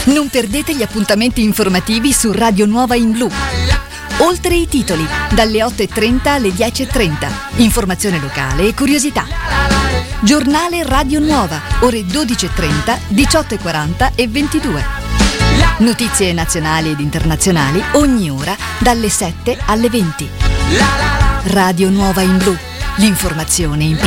Non perdete gli appuntamenti informativi su Radio Nuova in Blu. Oltre i titoli, dalle 8.30 alle 10.30. Informazione locale e curiosità. Giornale Radio Nuova, ore 12.30, 18.40 e 22. Notizie nazionali ed internazionali ogni ora dalle 7 alle 20. Radio Nuova in Blu, l'informazione in